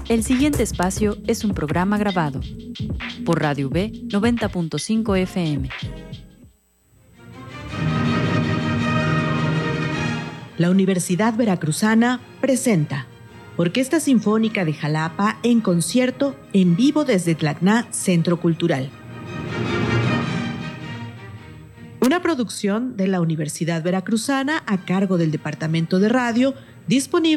El siguiente espacio es un programa grabado por Radio B 90.5 FM. La Universidad Veracruzana presenta Orquesta Sinfónica de Jalapa en concierto en vivo desde Tlacná, Centro Cultural. Una producción de la Universidad Veracruzana a cargo del Departamento de Radio, disponible